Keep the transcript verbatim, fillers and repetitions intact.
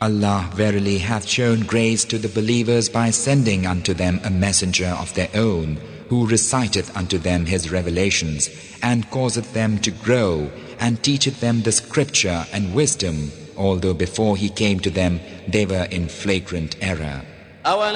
Allah verily hath shown grace to the believers by sending unto them a messenger of their own, who reciteth unto them his revelations, and causeth them to grow, and teacheth them the scripture and wisdom, although before he came to them they were in flagrant error.